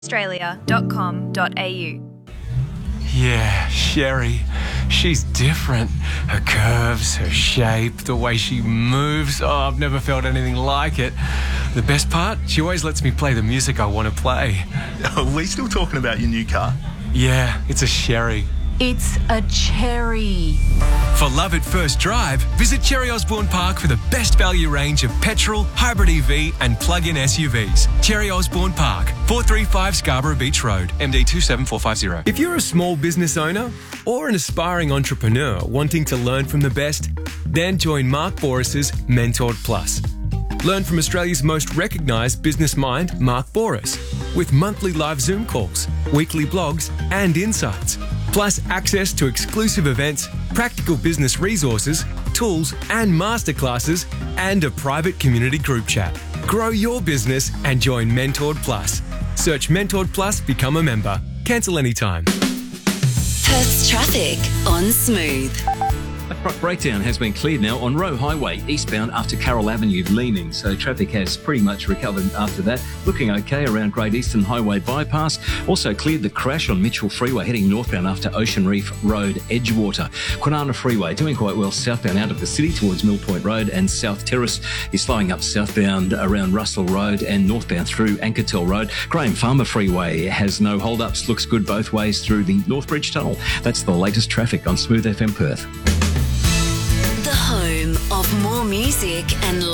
australia.com.au. Yeah, Sherry. She's different. Her curves, her shape, the way she moves. Oh, I've never felt anything like it. The best part? She always lets me play the music I want to play. Are we still talking about your new car? Yeah, it's a Sherry. It's a cherry. For love at first drive, visit Cherry Osborne Park for the best value range of petrol, hybrid EV and plug-in SUVs. Cherry Osborne Park, 435 Scarborough Beach Road, MD 27450. If you're a small business owner or an aspiring entrepreneur wanting to learn from the best, then join Mark Boris's Mentored Plus. Learn from Australia's most recognised business mind, Mark Boris, with monthly live Zoom calls, weekly blogs and insights, plus access to exclusive events, practical business resources, tools and masterclasses, and a private community group chat. Grow your business and join Mentored Plus. Search Mentored Plus, become a member. Cancel anytime. Perth's traffic on Smooth. A truck breakdown has been cleared now on Roe Highway, eastbound after Carroll Avenue leaning, so traffic has pretty much recovered after that. Looking okay around Great Eastern Highway bypass. Also cleared the crash on Mitchell Freeway heading northbound after Ocean Reef Road, Edgewater. Kwinana Freeway doing quite well southbound out of the city towards Mill Point Road, and South Terrace is slowing up southbound around Russell Road and northbound through Ankertell Road. Graham Farmer Freeway has no hold-ups, looks good both ways through the Northbridge Tunnel. That's the latest traffic on Smooth FM Perth. The home of more music and